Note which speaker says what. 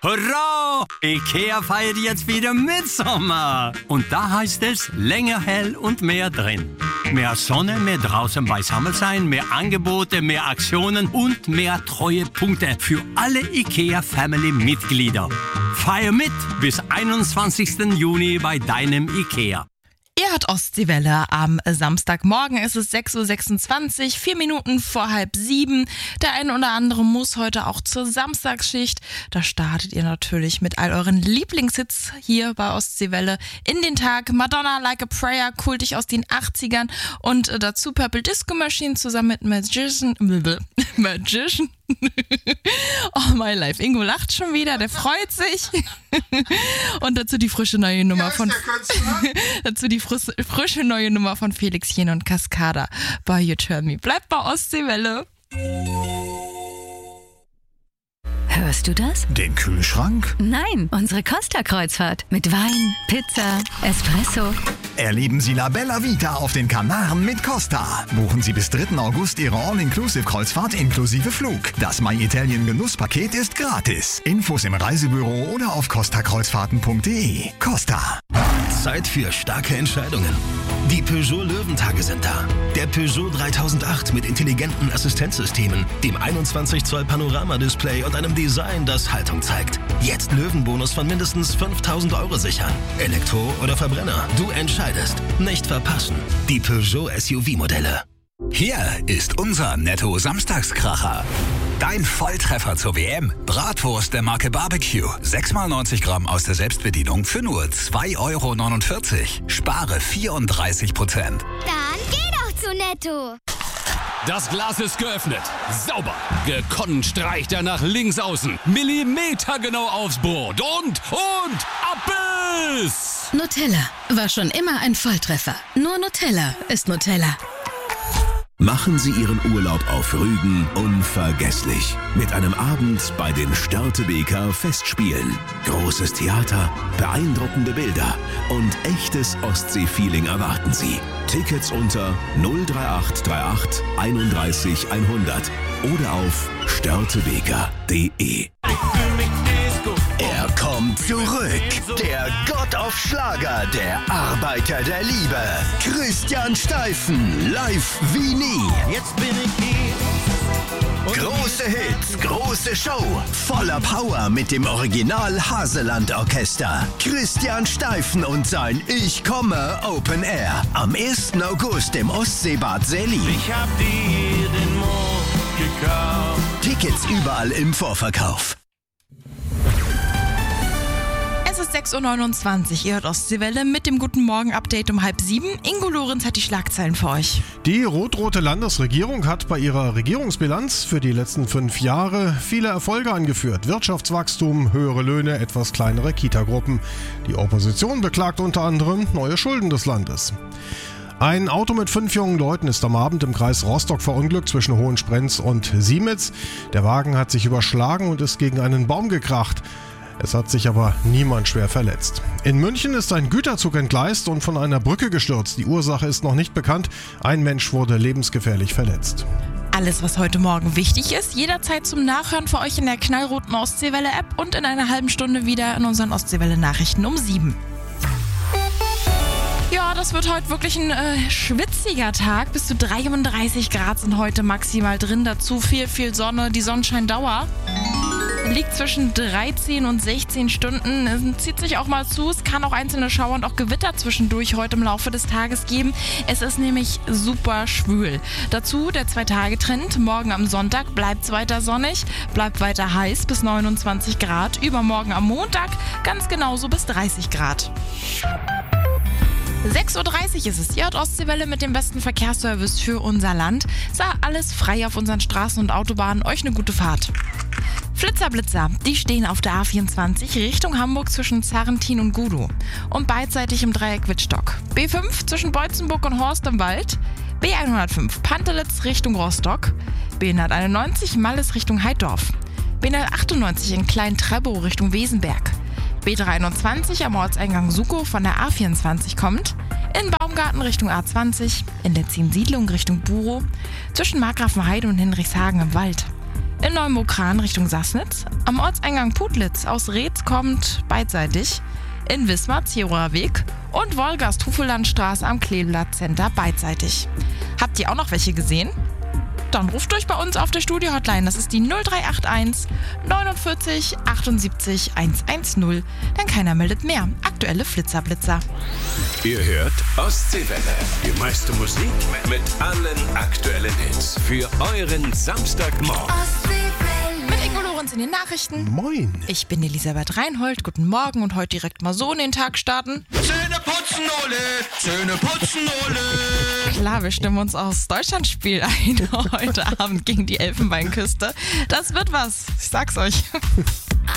Speaker 1: Hurra! IKEA feiert jetzt wieder Mitsommer. Und da heißt es länger hell und mehr drin. Mehr Sonne, mehr draußen beisammen sein, mehr Angebote, mehr Aktionen und mehr Treuepunkte für alle IKEA-Family-Mitglieder. Feier mit bis 21. Juni bei deinem IKEA.
Speaker 2: Ihr hört Ostseewelle. Am Samstagmorgen ist es 6.26 Uhr, 4 Minuten vor 6:30. Der eine oder andere muss heute auch zur Samstagsschicht. Da startet ihr natürlich mit all euren Lieblingshits hier bei Ostseewelle in den Tag. Madonna, Like a Prayer, kultig aus den 80ern und dazu Purple Disco Machine zusammen mit Magician. Oh, my life. Ingo lacht schon wieder, der freut sich. Und dazu die frische neue Nummer frische neue Nummer von Felix Jähn und Cascada bei You Turn Me. Bleibt bei Ostseewelle.
Speaker 3: Hörst du das?
Speaker 4: Den Kühlschrank?
Speaker 3: Nein, unsere Costa-Kreuzfahrt. Mit Wein, Pizza, Espresso.
Speaker 4: Erleben Sie La Bella Vita auf den Kanaren mit Costa. Buchen Sie bis 3. August Ihre All-Inclusive-Kreuzfahrt inklusive Flug. Das My Italien Genusspaket ist gratis. Infos im Reisebüro oder auf costakreuzfahrten.de. Costa.
Speaker 5: Zeit für starke Entscheidungen. Die Peugeot Löwentage sind da. Der Peugeot 3008 mit intelligenten Assistenzsystemen, dem 21 Zoll Panoramadisplay und einem Design, das Haltung zeigt. Jetzt Löwenbonus von mindestens 5.000 € sichern. Elektro oder Verbrenner, du entscheidest. Nicht verpassen. Die Peugeot SUV-Modelle.
Speaker 6: Hier ist unser Netto-Samstagskracher. Dein Volltreffer zur WM. Bratwurst der Marke Barbecue. 6x90 Gramm aus der Selbstbedienung für nur 2,49 €. Spare 34%.
Speaker 7: Dann geh doch zu Netto.
Speaker 8: Das Glas ist geöffnet. Sauber. Gekonnt streicht er nach links außen. Millimetergenau aufs Brot. Und ab ist!
Speaker 9: Nutella war schon immer ein Volltreffer. Nur Nutella ist Nutella.
Speaker 5: Machen Sie Ihren Urlaub auf Rügen unvergesslich. Mit einem Abend bei den Störtebeker Festspielen. Großes Theater, beeindruckende Bilder und echtes Ostsee-Feeling erwarten Sie. Tickets unter 03838 31 100 oder auf störtebeker.de.
Speaker 10: Er kommt zurück, der Gott auf Schlager, der Arbeiter der Liebe. Christian Steifen, live wie nie.
Speaker 11: Jetzt bin ich hier.
Speaker 10: Große Hits, große Show, voller Power mit dem Original Haseland Orchester. Christian Steifen und sein Ich komme Open Air am 1. August im Ostseebad Selin.
Speaker 11: Ich hab dir den Mond gekauft.
Speaker 10: Tickets überall im Vorverkauf.
Speaker 2: Es ist 6.29 Uhr, ihr hört Ostseewelle mit dem Guten Morgen-Update um 6:30. Ingo Lorenz hat die Schlagzeilen für euch.
Speaker 12: Die rot-rote Landesregierung hat bei ihrer Regierungsbilanz für die letzten 5 Jahre viele Erfolge angeführt. Wirtschaftswachstum, höhere Löhne, etwas kleinere Kitagruppen. Die Opposition beklagt unter anderem neue Schulden des Landes. Ein Auto mit 5 jungen Leuten ist am Abend im Kreis Rostock verunglückt zwischen Hohensprenz und Siemitz. Der Wagen hat sich überschlagen und ist gegen einen Baum gekracht. Es hat sich aber niemand schwer verletzt. In München ist ein Güterzug entgleist und von einer Brücke gestürzt. Die Ursache ist noch nicht bekannt. Ein Mensch wurde lebensgefährlich verletzt.
Speaker 2: Alles, was heute Morgen wichtig ist, jederzeit zum Nachhören für euch in der knallroten Ostseewelle-App und in einer halben Stunde wieder in unseren Ostseewelle-Nachrichten um 7. Ja, das wird heute wirklich ein schwitziger Tag. Bis zu 33 Grad sind heute maximal drin. Dazu viel Sonne. Die Sonnenscheindauer liegt zwischen 13 und 16 Stunden. Es zieht sich auch mal zu. Es kann auch einzelne Schauer und auch Gewitter zwischendurch heute im Laufe des Tages geben. Es ist nämlich super schwül. Dazu der 2-Tage-Trend. Morgen am Sonntag bleibt es weiter sonnig, bleibt weiter heiß bis 29 Grad. Übermorgen am Montag ganz genauso bis 30 Grad. 6.30 Uhr ist es. Ihr hört Ostseewelle mit dem besten Verkehrsservice für unser Land. Sei alles frei auf unseren Straßen und Autobahnen. Euch eine gute Fahrt. Flitzer-Blitzer, die stehen auf der A24 Richtung Hamburg zwischen Zarrentin und Gudow und beidseitig im Dreieck Wittstock. B5 zwischen Beutzenburg und Horst im Wald, B105 Pantelitz Richtung Rostock, B191 Malles Richtung Heiddorf, B198 in Klein-Trebow Richtung Wesenberg, B321 am Ortseingang Sukow von der A24 kommt, in Baumgarten Richtung A20, in der Ziensiedlung Richtung Burow, zwischen Markgrafenheide und Hinrichshagen im Wald. In In Neumokran Richtung Sassnitz. Am Ortseingang Putlitz aus Reetz kommt beidseitig. In Wismar Zierower Weg. Und Wolgast-Hufellandstraße am Kleeblatt Center beidseitig. Habt ihr auch noch welche gesehen? Dann ruft durch bei uns auf der Studio-Hotline. Das ist die 0381 49 78 110. Denn keiner meldet mehr. Aktuelle Flitzerblitzer.
Speaker 13: Ihr hört Ostseewelle. Die meiste Musik mit allen aktuellen Hits. Für euren Samstagmorgen.
Speaker 2: Mit Ingo Lorenz in den Nachrichten.
Speaker 12: Moin.
Speaker 2: Ich bin Elisabeth Reinhold. Guten Morgen und heute direkt mal so in den Tag starten.
Speaker 11: Zähne putzen, Ole! Zähne putzen, Ole!
Speaker 2: Klar, wir stimmen uns aufs Deutschlandspiel ein heute Abend gegen die Elfenbeinküste. Das wird was, ich sag's euch.